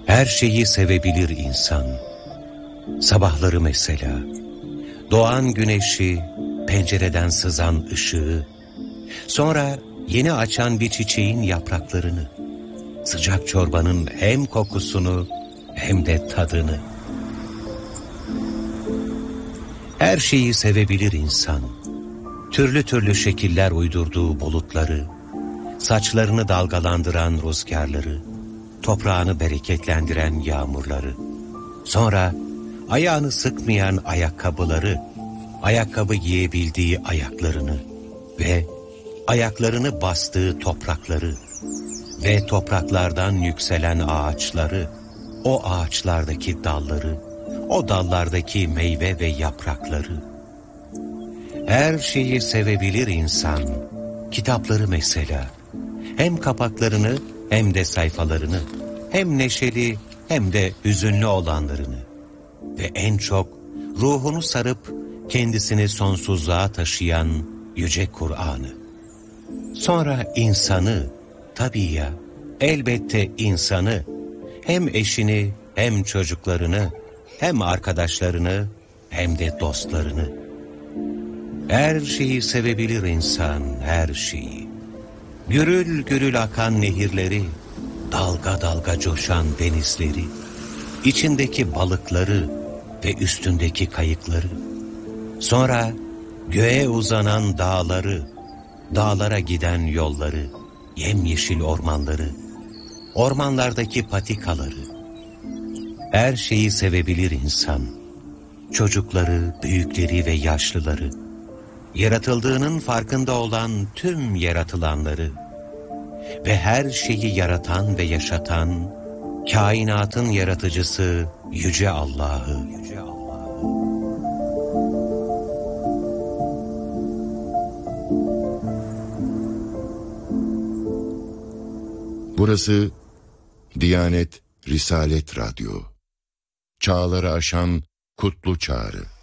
Her şeyi sevebilir insan. Sabahları mesela, doğan güneşi, pencereden sızan ışığı, sonra yeni açan bir çiçeğin yapraklarını, sıcak çorbanın hem kokusunu hem de tadını. Her şeyi sevebilir insan. Türlü türlü şekiller uydurduğu bulutları, saçlarını dalgalandıran rüzgarları, toprağını bereketlendiren yağmurları, sonra ayağını sıkmayan ayakkabıları, ayakkabı giyebildiği ayaklarını ve ayaklarını bastığı toprakları ve topraklardan yükselen ağaçları, o ağaçlardaki dalları, o dallardaki meyve ve yaprakları. Her şeyi sevebilir insan, kitapları mesela, hem kapaklarını hem de sayfalarını, hem neşeli hem de hüzünlü olanlarını ve en çok ruhunu sarıp kendisini sonsuzluğa taşıyan Yüce Kur'an'ı. Sonra insanı, tabii ya, elbette insanı, hem eşini hem çocuklarını, hem arkadaşlarını hem de dostlarını. Her şeyi sevebilir insan, her şeyi. Gürül gürül akan nehirleri, dalga dalga coşan denizleri, içindeki balıkları ve üstündeki kayıkları. Sonra göğe uzanan dağları, dağlara giden yolları, yemyeşil ormanları, ormanlardaki patikaları. Her şeyi sevebilir insan. Çocukları, büyükleri ve yaşlıları, yaratıldığının farkında olan tüm yaratılanları ve her şeyi yaratan ve yaşatan, kainatın yaratıcısı Yüce Allah'ı. Burası Diyanet Risalet Radyo. Çağları aşan kutlu çağrı.